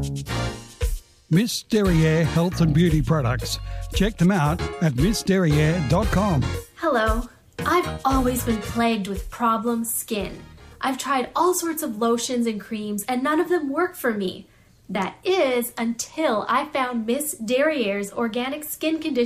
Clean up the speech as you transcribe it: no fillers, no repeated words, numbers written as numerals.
Miss Derriere Health and Beauty Products. Check them out at missderriere.com. Hello. I've always been plagued with problem skin. I've tried all sorts of lotions and creams and none of them work for me. That is until I found Miss Derriere's organic skin conditioner